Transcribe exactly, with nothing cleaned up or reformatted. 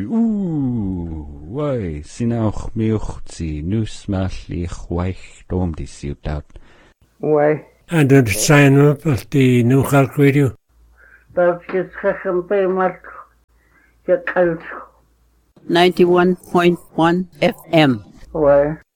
Ooh, wai, sinauch miuchzi, nus mallich weich dom di ciutat. Wai. And the sign up of the New York Radio. Dat is geen peemat. Je kalt. ninety-one point one F M. Wai.